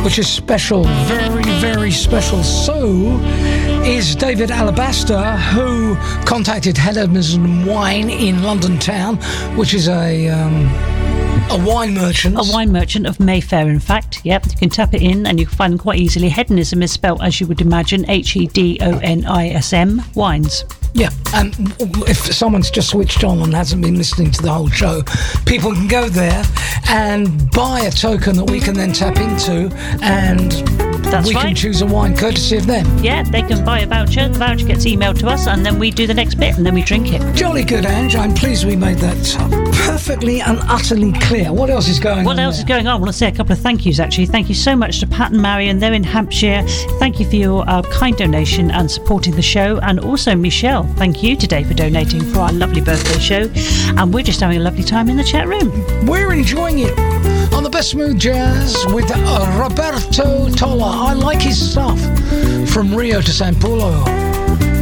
which is special, very, very special. So is David Alabaster, who contacted Hellerman Wine in London Town, which is a wine merchant. A wine merchant of Mayfair, in fact. Yep, you can tap it in and you can find them quite easily. Hedonism is spelled as you would imagine, Hedonism, wines. Yeah, and if someone's just switched on and hasn't been listening to the whole show, people can go there and buy a token that we can then tap into, and we can choose a wine courtesy of them. Yeah, they can buy a voucher. The voucher gets emailed to us, and then we do the next bit, and then we drink it. Jolly good, Ange. I'm pleased we made that perfectly and utterly clear. What else is going on? What else is going on? I want to say a couple of thank yous, actually. Thank you so much to Pat and Marion. They're in Hampshire. Thank you for your kind donation and supporting the show. And also, Michelle, thank you today for donating for our lovely birthday show. And we're just having a lovely time in the chat room. We're enjoying it on the best smooth jazz with Roberto Tolla. I like his stuff. From Rio to Sao Paulo.